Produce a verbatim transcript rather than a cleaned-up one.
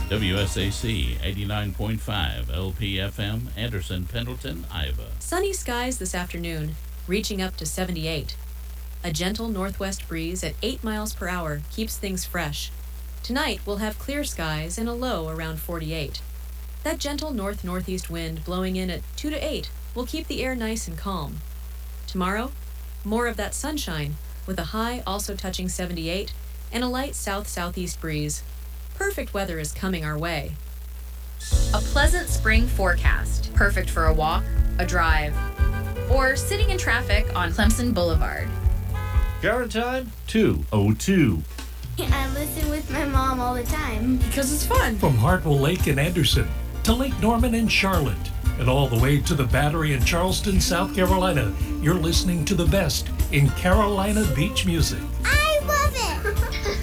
W S A C eighty-nine point five L P F M, Anderson, Pendleton, Iowa. Sunny skies this afternoon, reaching up to seventy-eight. A gentle northwest breeze at eight miles per hour keeps things fresh. Tonight we'll have clear skies and a low around forty-eight. That gentle north-northeast wind blowing in at two to eight will keep the air nice and calm. Tomorrow, more of that sunshine, with a high also touching seventy-eight and a light south-southeast breeze. Perfect weather is coming our way. A pleasant spring forecast, perfect for a walk, a drive, or sitting in traffic on Clemson Boulevard. Current time, two oh two. I listen with my mom all the time. Because it's fun. From Hartwell Lake in Anderson to Lake Norman in Charlotte and all the way to the Battery in Charleston, South Carolina, you're listening to the best in Carolina beach music. I